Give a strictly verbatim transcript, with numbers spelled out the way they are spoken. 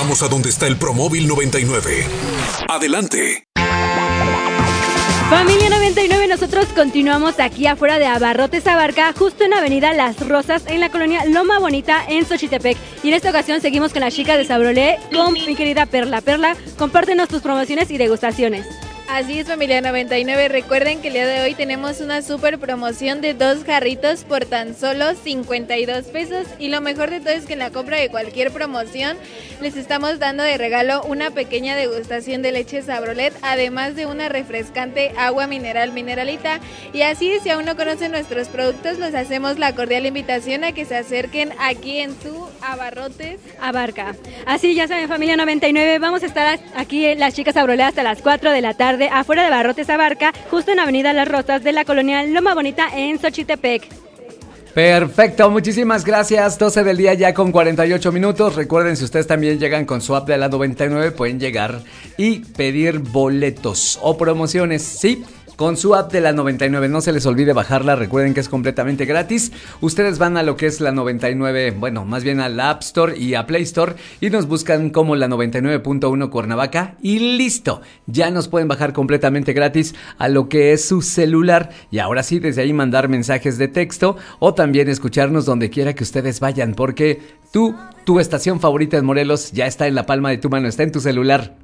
Vamos a donde está el Promóvil noventa y nueve. Adelante. Familia noventa y nueve, nosotros continuamos aquí afuera de Abarrotes Abarca, justo en Avenida Las Rosas, en la colonia Loma Bonita, en Xochitepec. Y en esta ocasión seguimos con las chicas de Sabrolé, con mi querida Perla. Perla, compártenos tus promociones y degustaciones. Así es, familia noventa y nueve, recuerden que el día de hoy tenemos una super promoción de dos jarritos por tan solo cincuenta y dos pesos, y lo mejor de todo es que en la compra de cualquier promoción les estamos dando de regalo una pequeña degustación de leche Sabrolet, además de una refrescante agua mineral Mineralita. Y así, si aún no conocen nuestros productos, les hacemos la cordial invitación a que se acerquen aquí en su Abarrotes Abarca. Así, ya saben, familia noventa y nueve, vamos a estar aquí las chicas Sabrolé hasta las cuatro de la tarde, afuera de Abarrotes Abarca, justo en Avenida Las Rosas de la colonia Loma Bonita, en Xochitepec. Perfecto, muchísimas gracias. doce del día ya con cuarenta y ocho minutos. Recuerden, si ustedes también llegan con su app de la noventa y nueve, pueden llegar y pedir boletos o promociones, ¿sí? Con su app de la noventa y nueve, no se les olvide bajarla, recuerden que es completamente gratis. Ustedes van a lo que es la noventa y nueve, bueno, más bien a la App Store y a Play Store, y nos buscan como la noventa y nueve punto uno Cuernavaca y listo, ya nos pueden bajar completamente gratis a lo que es su celular, y ahora sí, desde ahí mandar mensajes de texto o también escucharnos donde quiera que ustedes vayan, porque tú, tu estación favorita en Morelos ya está en la palma de tu mano, está en tu celular.